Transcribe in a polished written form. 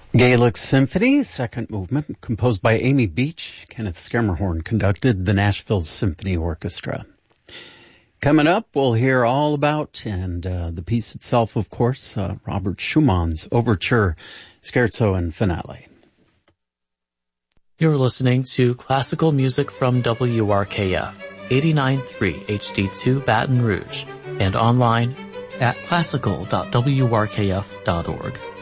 Gaelic Symphony, second movement, composed by Amy Beach. Kenneth Schermerhorn conducted the Nashville Symphony Orchestra. Coming up, we'll hear all about, and the piece itself, of course, Robert Schumann's Overture, Scherzo and Finale. You're listening to classical music from WRKF, 89.3 HD2 Baton Rouge, and online at classical.wrkf.org.